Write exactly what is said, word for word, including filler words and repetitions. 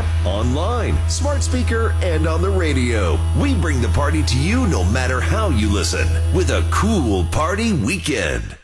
app, online, smart speaker, and on the radio. We bring the party to you no matter how you listen with a cool party weekend.